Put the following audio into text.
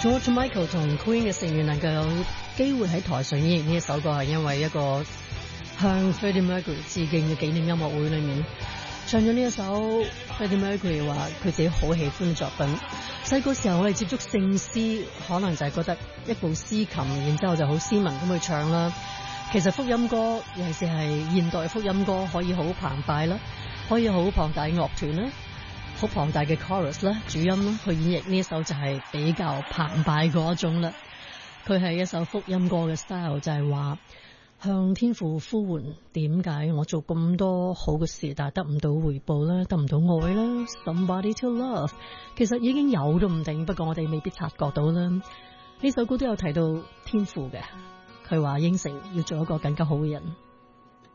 George Michael 同 Queen 嘅成員能夠有機會喺台上演繹呢一首歌，係因為一個向 Freddie Mercury 致敬嘅紀念音樂會裏面唱咗呢一首。Freddie Mercury 話佢自己好喜歡嘅作品。細個時候我哋接觸聖詩，可能就係覺得一部詩琴，然之後就好斯文咁去唱啦。其實福音歌，尤其是係現代福音歌，可以好澎湃啦，可以好龐大嘅樂團啦，好龐大嘅 chorus 啦，主音啦，去演繹呢一首就係比較澎湃嗰一種啦。佢係一首福音歌嘅 style， 就係話向天父呼喚，點解我做咁多好嘅事，但係得唔到回報啦，得唔到愛啦 ？Somebody to love， 其實已經有都唔定，不過我哋未必察覺到啦。呢首歌都有提到天父嘅，佢話應承要做一個更加好嘅人。